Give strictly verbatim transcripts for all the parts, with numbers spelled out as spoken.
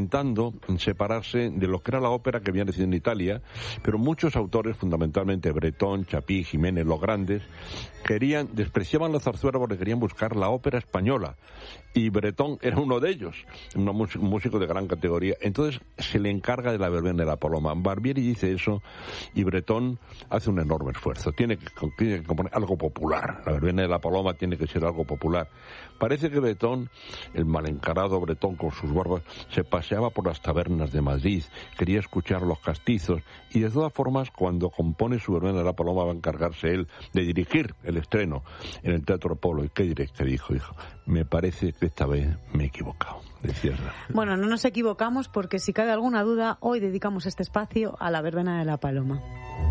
intentando separarse de lo que era la ópera que había nacido en Italia, pero muchos autores, fundamentalmente Bretón, Chapí, Jiménez, los grandes, querían, despreciaban la zarzuela porque querían buscar la ópera española, y Bretón era uno de ellos, un músico de gran categoría. Entonces se le encarga de la verbena de la Paloma. Barbieri dice eso y Bretón hace un enorme esfuerzo. Tiene que, tiene que componer algo popular. La verbena de la Paloma tiene que ser algo popular. Parece que Bretón, el mal encarado Bretón con sus barbas, se paseaba por las tabernas de Madrid, quería escuchar los castizos, y de todas formas, cuando compone su verbena de la Paloma, va a encargarse él de dirigir el estreno en el Teatro Apolo. ¿Y qué directo dijo? Dijo, me parece que esta vez me he equivocado. Decía. Bueno, no nos equivocamos porque si cabe alguna duda, hoy dedicamos este espacio a la verbena de la Paloma.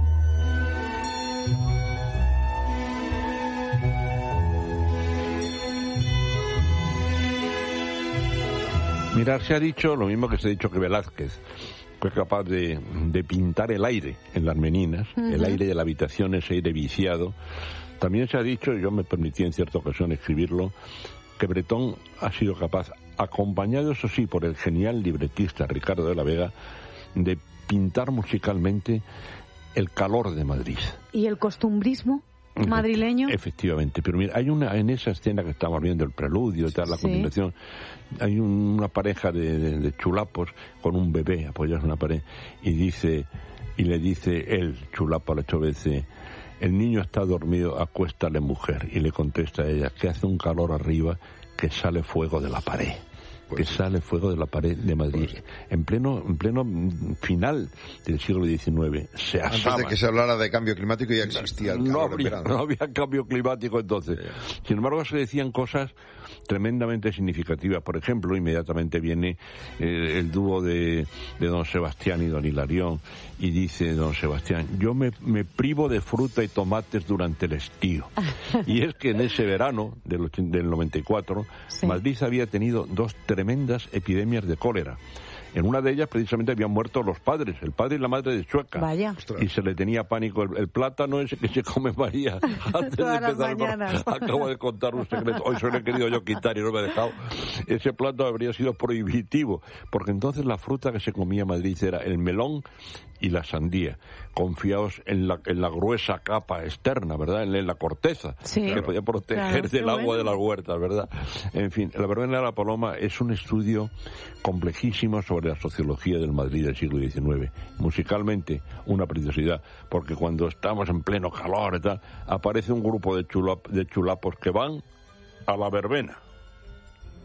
Mirad, se ha dicho lo mismo que se ha dicho que Velázquez fue capaz de, de pintar el aire en las Meninas, uh-huh. el aire de la habitación, ese aire viciado. También se ha dicho, y yo me permití en cierta ocasión escribirlo, que Bretón ha sido capaz, acompañado eso sí por el genial libretista Ricardo de la Vega, de pintar musicalmente el calor de Madrid. ¿Y el costumbrismo madrileño? Efectivamente, pero mira, hay una, en esa escena que estamos viendo, el preludio y tal, la sí. continuación, hay un, una pareja de, de, de chulapos con un bebé apoyados en una pared, y dice, y le dice el chulapo a la chovece, el niño está dormido, acuéstale mujer, y le contesta a ella, que hace un calor arriba que sale fuego de la pared. Pues, que sale fuego de la pared de Madrid, pues, en pleno en pleno final del siglo diecinueve. Se Antes asaba. de que se hablara de cambio climático ya existía el calor no habría, en verano. No había cambio climático entonces. Sí. Sin embargo, se decían cosas tremendamente significativas. Por ejemplo, inmediatamente viene eh, el dúo de, de don Sebastián y don Hilarión, y dice don Sebastián, yo me, me privo de fruta y tomates durante el estío. Y es que en ese verano del, del noventa y cuatro, sí. Madrid había tenido dos tremendas epidemias de cólera. En una de ellas, precisamente, habían muerto los padres, el padre y la madre de Chueca. Vaya. Y se le tenía pánico. El, el plátano ese que se come María antes Todas de empezar. Las Acabo de contar un secreto. Hoy se lo he querido yo quitar y no me he dejado. Ese plátano habría sido prohibitivo, porque entonces la fruta que se comía en Madrid era el melón y la sandía, confiados en la, en la gruesa capa externa, ¿verdad? En, en la corteza, sí, que claro. podía proteger Claro, del agua bueno. de las huertas, ¿verdad? En fin, la verbena de la Paloma es un estudio complejísimo sobre la sociología del Madrid del siglo diecinueve. Musicalmente, una preciosidad, porque cuando estamos en pleno calor y tal, aparece un grupo de, chulap, de chulapos que van a la verbena.